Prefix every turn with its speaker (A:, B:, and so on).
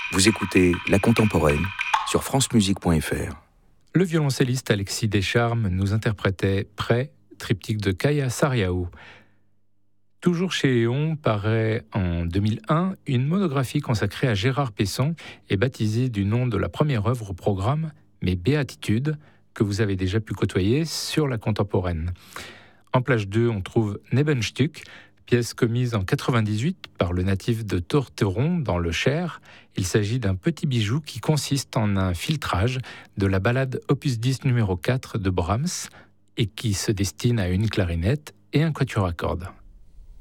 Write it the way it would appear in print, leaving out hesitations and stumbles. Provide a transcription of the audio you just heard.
A: Vous écoutez La Contemporaine sur francemusique.fr.
B: Le violoncelliste Alexis Descharmes nous interprétait Prêt, triptyque de Kaya Sarriaou. Toujours chez Éon paraît en 2001 une monographie consacrée à Gérard Pesson et baptisée du nom de la première œuvre au programme, Mes Béatitudes, que vous avez déjà pu côtoyer sur La Contemporaine. En plage 2, on trouve Nebenstück, pièce commise en 98 par le natif de Torteron dans le Cher. Il s'agit d'un petit bijou qui consiste en un filtrage de la ballade opus 10 numéro 4 de Brahms et qui se destine à une clarinette et un quatuor à cordes.